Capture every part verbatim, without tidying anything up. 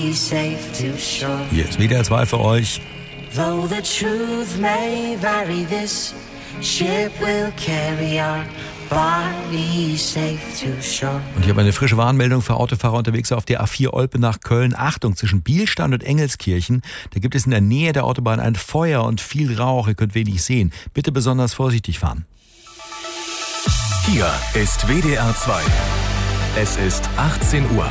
Hier ist W D R zwei für euch. Though the truth may vary, this ship will carry our bodies safe to shore. Und ich habe eine frische Warnmeldung für Autofahrer unterwegs auf der A vier Olpe nach Köln. Achtung, zwischen Bielstein und Engelskirchen, da gibt es in der Nähe der Autobahn ein Feuer und viel Rauch. Ihr könnt wenig sehen. Bitte besonders vorsichtig fahren. Hier ist W D R zwei. Es ist achtzehn Uhr.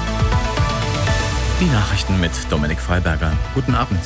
Die Nachrichten mit Dominik Freiberger. Guten Abend.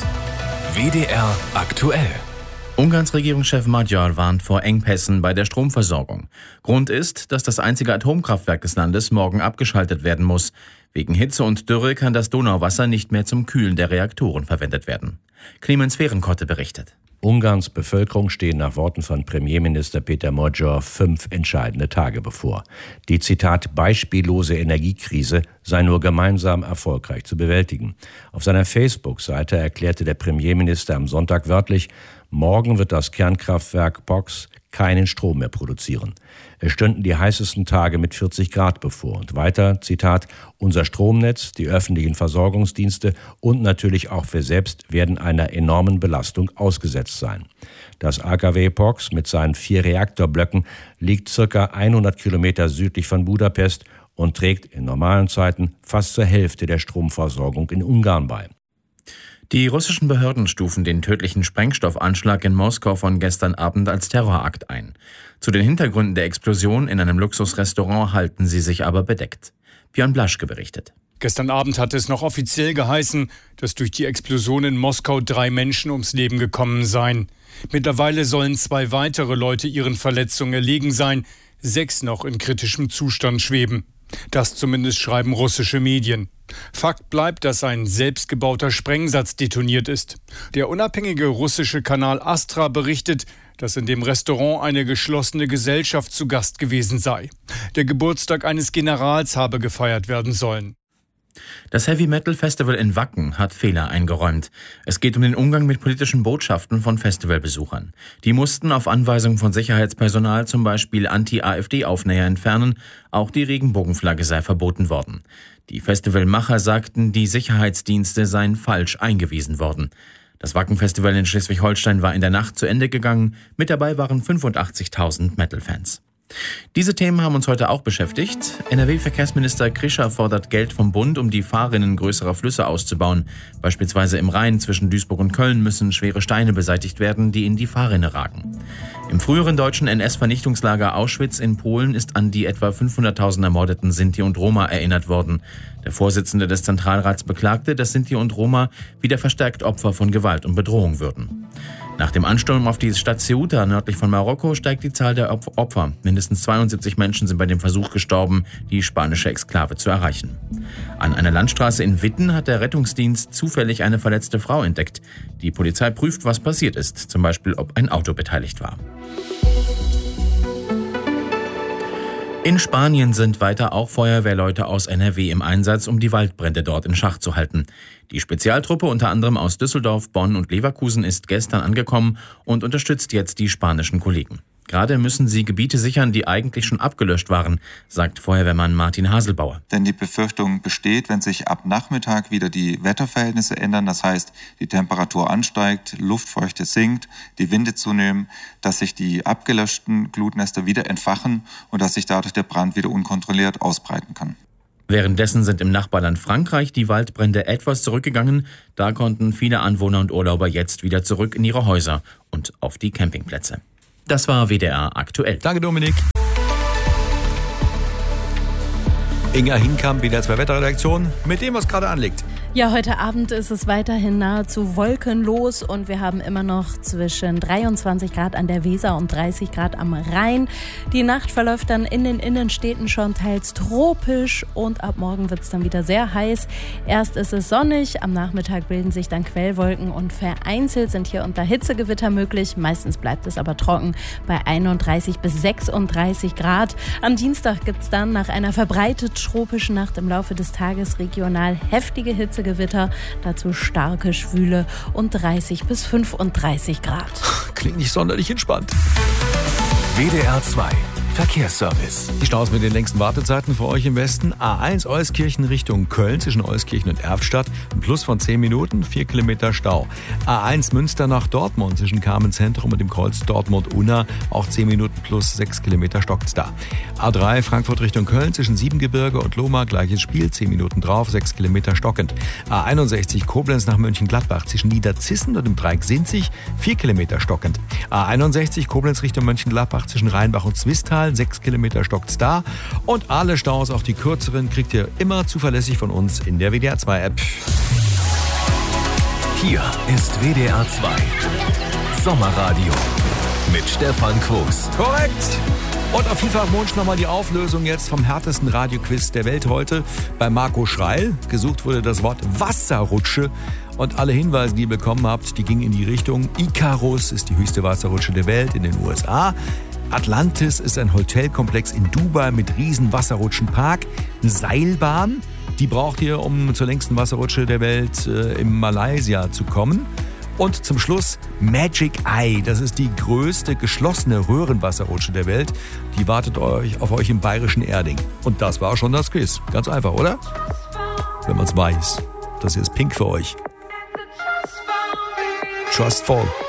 W D R aktuell. Ungarns Regierungschef Magyar warnt vor Engpässen bei der Stromversorgung. Grund ist, dass das einzige Atomkraftwerk des Landes morgen abgeschaltet werden muss. Wegen Hitze und Dürre kann das Donauwasser nicht mehr zum Kühlen der Reaktoren verwendet werden. Clemens Fehrenkotte berichtet. Ungarns Bevölkerung stehen nach Worten von Premierminister Peter Magyar fünf entscheidende Tage bevor. Die, Zitat, beispiellose Energiekrise sei nur gemeinsam erfolgreich zu bewältigen. Auf seiner Facebook-Seite erklärte der Premierminister am Sonntag wörtlich, morgen wird das Kernkraftwerk Pox keinen Strom mehr produzieren. Es stünden die heißesten Tage mit vierzig Grad bevor. Und weiter, Zitat, unser Stromnetz, die öffentlichen Versorgungsdienste und natürlich auch wir selbst werden einer enormen Belastung ausgesetzt sein. Das A K W Pox mit seinen vier Reaktorblöcken liegt circa hundert Kilometer südlich von Budapest und trägt in normalen Zeiten fast zur Hälfte der Stromversorgung in Ungarn bei. Die russischen Behörden stufen den tödlichen Sprengstoffanschlag in Moskau von gestern Abend als Terrorakt ein. Zu den Hintergründen der Explosion in einem Luxusrestaurant halten sie sich aber bedeckt. Björn Blaschke berichtet. Gestern Abend hatte es noch offiziell geheißen, dass durch die Explosion in Moskau drei Menschen ums Leben gekommen seien. Mittlerweile sollen zwei weitere Leute ihren Verletzungen erlegen sein, sechs noch in kritischem Zustand schweben. Das zumindest schreiben russische Medien. Fakt bleibt, dass ein selbstgebauter Sprengsatz detoniert ist. Der unabhängige russische Kanal Astra berichtet, dass in dem Restaurant eine geschlossene Gesellschaft zu Gast gewesen sei. Der Geburtstag eines Generals habe gefeiert werden sollen. Das Heavy Metal Festival in Wacken hat Fehler eingeräumt. Es geht um den Umgang mit politischen Botschaften von Festivalbesuchern. Die mussten auf Anweisung von Sicherheitspersonal zum Beispiel Anti-A f D-Aufnäher entfernen. Auch die Regenbogenflagge sei verboten worden. Die Festivalmacher sagten, die Sicherheitsdienste seien falsch eingewiesen worden. Das Wacken-Festival in Schleswig-Holstein war in der Nacht zu Ende gegangen. Mit dabei waren fünfundachtzigtausend Metal-Fans. Diese Themen haben uns heute auch beschäftigt. N R W-Verkehrsminister Krischer fordert Geld vom Bund, um die Fahrrinnen größerer Flüsse auszubauen. Beispielsweise im Rhein zwischen Duisburg und Köln müssen schwere Steine beseitigt werden, die in die Fahrrinne ragen. Im früheren deutschen N S-Vernichtungslager Auschwitz in Polen ist an die etwa fünfhunderttausend ermordeten Sinti und Roma erinnert worden. Der Vorsitzende des Zentralrats beklagte, dass Sinti und Roma wieder verstärkt Opfer von Gewalt und Bedrohung würden. Nach dem Ansturm auf die Stadt Ceuta nördlich von Marokko steigt die Zahl der Opfer. Mindestens zweiundsiebzig Menschen sind bei dem Versuch gestorben, die spanische Exklave zu erreichen. An einer Landstraße in Witten hat der Rettungsdienst zufällig eine verletzte Frau entdeckt. Die Polizei prüft, was passiert ist, zum Beispiel ob ein Auto beteiligt war. In Spanien sind weiter auch Feuerwehrleute aus N R W im Einsatz, um die Waldbrände dort in Schach zu halten. Die Spezialtruppe unter anderem aus Düsseldorf, Bonn und Leverkusen ist gestern angekommen und unterstützt jetzt die spanischen Kollegen. Gerade müssen sie Gebiete sichern, die eigentlich schon abgelöscht waren, sagt Feuerwehrmann Martin Haselbauer. Denn die Befürchtung besteht, wenn sich ab Nachmittag wieder die Wetterverhältnisse ändern, das heißt, die Temperatur ansteigt, Luftfeuchte sinkt, die Winde zunehmen, dass sich die abgelöschten Glutnester wieder entfachen und dass sich dadurch der Brand wieder unkontrolliert ausbreiten kann. Währenddessen sind im Nachbarland Frankreich die Waldbrände etwas zurückgegangen. Da konnten viele Anwohner und Urlauber jetzt wieder zurück in ihre Häuser und auf die Campingplätze. Das war W D R aktuell. Danke, Dominik. Inga Hinkamp, W D R zwei Wetterredaktion, mit dem, was gerade anliegt. Ja, heute Abend ist es weiterhin nahezu wolkenlos und wir haben immer noch zwischen dreiundzwanzig Grad an der Weser und dreißig Grad am Rhein. Die Nacht verläuft dann in den Innenstädten schon teils tropisch und ab morgen wird es dann wieder sehr heiß. Erst ist es sonnig, am Nachmittag bilden sich dann Quellwolken und vereinzelt sind hier und da Hitzegewitter möglich. Meistens bleibt es aber trocken bei einunddreißig bis sechsunddreißig Grad. Am Dienstag gibt es dann nach einer verbreitet tropischen Nacht im Laufe des Tages regional heftige Hitze. Gewitter, dazu starke Schwüle und dreißig bis fünfunddreißig Grad. Klingt nicht sonderlich entspannt. W D R zwei. Verkehrsservice. Die Staus mit den längsten Wartezeiten für euch im Westen. A eins Euskirchen Richtung Köln zwischen Euskirchen und Erftstadt. Ein Plus von zehn Minuten, vier Kilometer Stau. A eins Münster nach Dortmund zwischen Carmen Zentrum und dem Kreuz Dortmund-Unna. Auch zehn Minuten plus sechs Kilometer stockt's da. A drei Frankfurt Richtung Köln zwischen Siebengebirge und Lohmar. Gleiches Spiel, zehn Minuten drauf, sechs Kilometer stockend. A einundsechzig Koblenz nach Mönchengladbach zwischen Niederzissen und dem Dreieck Sinzig. vier Kilometer stockend. A einundsechzig Koblenz Richtung Mönchengladbach zwischen Rheinbach und Zwistal. sechs Kilometer stockt's da. Und alle Staus, auch die kürzeren, kriegt ihr immer zuverlässig von uns in der W D R zwei App. Hier ist W D R zwei Sommerradio mit Stefan Quos. Korrekt! Und auf vielfach Wunsch nochmal die Auflösung jetzt vom härtesten Radioquiz der Welt heute bei Marco Schreil. Gesucht wurde das Wort Wasserrutsche. Und alle Hinweise, die ihr bekommen habt, die gingen in die Richtung: Icarus ist die höchste Wasserrutsche der Welt in den U S A. Atlantis ist ein Hotelkomplex in Dubai mit riesen Wasserrutschenpark. Eine Seilbahn, die braucht ihr, um zur längsten Wasserrutsche der Welt äh, in Malaysia zu kommen. Und zum Schluss Magic Eye. Das ist die größte geschlossene Röhrenwasserrutsche der Welt. Die wartet euch auf euch im bayerischen Erding. Und das war schon das Quiz. Ganz einfach, oder? Wenn man es weiß. Das hier ist Pink für euch. Trust Fall.